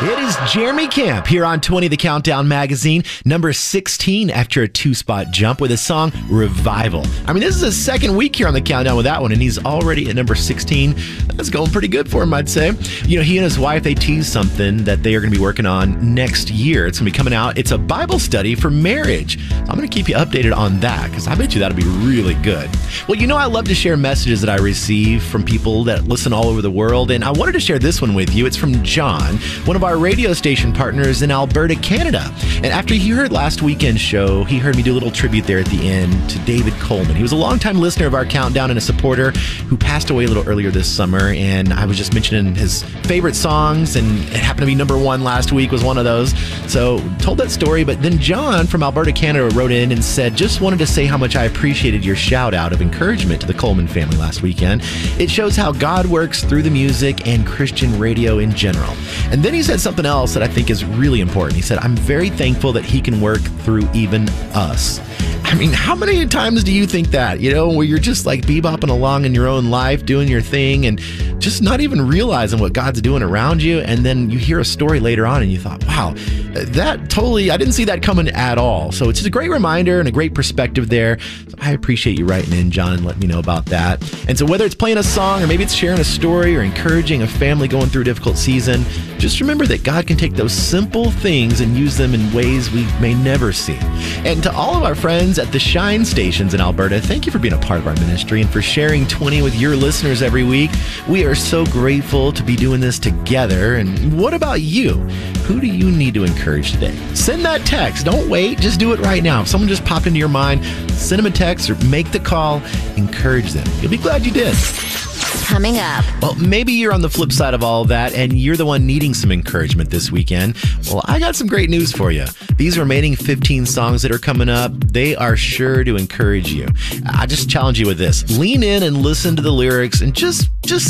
It is Jeremy Camp here on 20 The Countdown magazine, number 16 after a 2-spot jump with his song Revival. I mean, this is his second week here on the countdown with that one, and he's already at number 16. That's going pretty good for him, I'd say. You know, he and his wife, they teased something that they are going to be working on next year. It's going to be coming out. It's a Bible study for marriage. So I'm going to keep you updated on that because I bet you that'll be really good. Well, you know, I love to share messages that I receive from people that listen all over the world, and I wanted to share this one with you. It's from John, one of our radio station partners in Alberta, Canada. And after he heard last weekend's show, he heard me do a little tribute there at the end to David Coleman. He was a longtime listener of our countdown and a supporter who passed away a little earlier this summer. And I was just mentioning his favorite songs, and it happened to be number one last week was one of those. So told that story. But then John from Alberta, Canada wrote in and said, just wanted to say how much I appreciated your shout out of encouragement to the Coleman family last weekend. It shows how God works through the music and Christian radio in general. And then he said something else that I think is really important. He said, I'm very thankful that he can work through even us. I mean, how many times do you think that, you know, where you're just like bebopping along in your own life, doing your thing, and just not even realizing what God's doing around you, and then you hear a story later on and you thought, wow, that totally, I didn't see that coming at all. So it's just a great reminder and a great perspective there. So I appreciate you writing in, John, and letting me know about that. And so whether it's playing a song or maybe it's sharing a story or encouraging a family going through a difficult season, just remember that God can take those simple things and use them in ways we may never see. And to all of our friends at the Shine stations in Alberta, thank you for being a part of our ministry and for sharing 20 with your listeners every week. We are so grateful to be doing this together. And what about you? Who do you need to encourage today? Send that text. Don't wait. Just do it right now. If someone just popped into your mind, send them a text or make the call. Encourage them. You'll be glad you did. Coming up. Well, maybe you're on the flip side of all of that and you're the one needing some encouragement this weekend. Well, I got some great news for you. These remaining 15 songs that are coming up, they are sure to encourage you. I just challenge you with this. Lean in and listen to the lyrics and just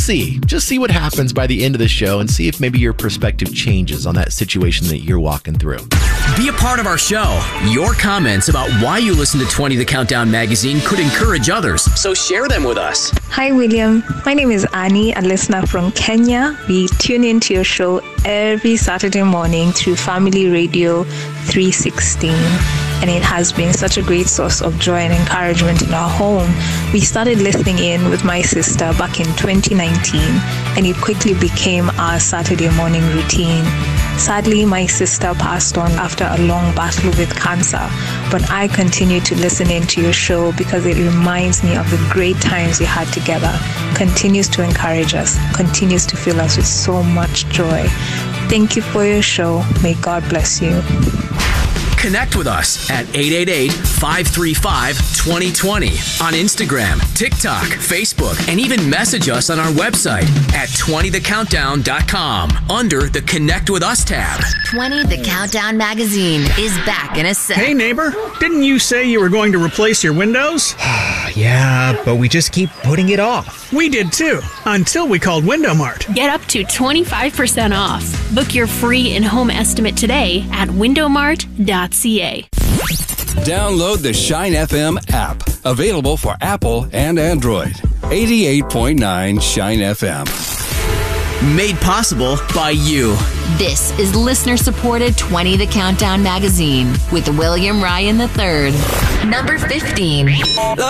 see what happens by the end of the show and see if maybe your perspective changes on that situation that you're walking through. Be a part of our show. Your comments about why you listen to 20 The Countdown magazine could encourage others, so share them with us. Hi, William. My name is Annie, a listener from Kenya. We tune into your show every Saturday morning through Family Radio 316. And it has been such a great source of joy and encouragement in our home. We started listening in with my sister back in 2019, and it quickly became our Saturday morning routine. Sadly, my sister passed on after a long battle with cancer, but I continue to listen into your show because it reminds me of the great times we had together, continues to encourage us, continues to fill us with so much joy. Thank you for your show. May God bless you. Connect with us at 888-535-2020 on Instagram, TikTok, Facebook, and even message us on our website at 20thecountdown.com under the Connect with Us tab. 20 The Countdown magazine is back in a sec. Hey, neighbor, didn't you say you were going to replace your windows? Yeah, but we just keep putting it off. We did too, until we called Window Mart. Get up to 25% off. Book your free in-home estimate today at windowmart.ca. Download the Shine FM app, available for Apple and Android. 88.9 Shine FM. Made possible by you. This is listener-supported 20 The Countdown magazine with William Ryan III. Number 15.